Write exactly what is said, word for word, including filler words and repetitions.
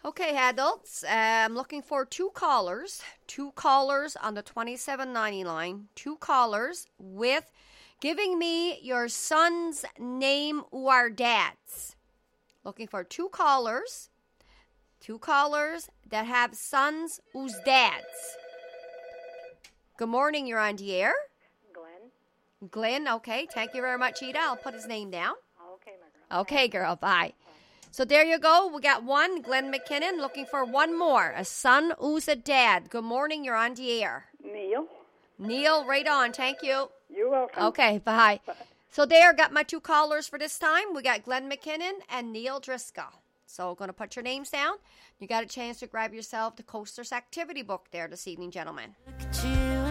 Okay, adults, uh, I'm looking for two callers. Two callers on the twenty-seven ninety line. Two callers with giving me your son's name or dad's. Looking for two callers. Two callers that have sons whose dads. Good morning, you're on the air. Glenn. Glenn, okay. Thank you very much, Ida. I'll put his name down. Okay, my girl. Okay, girl, bye. So there you go. We got one, Glenn McKinnon, looking for one more. A son who's a dad. Good morning, you're on the air. Neil. Neil, right on. Thank you. You're welcome. Okay, bye. Bye. So there, got my two callers for this time. We got Glenn McKinnon and Neil Driscoll. So going to put your names down. You got a chance to grab yourself the Coasters activity book there this evening, gentlemen. Look at you.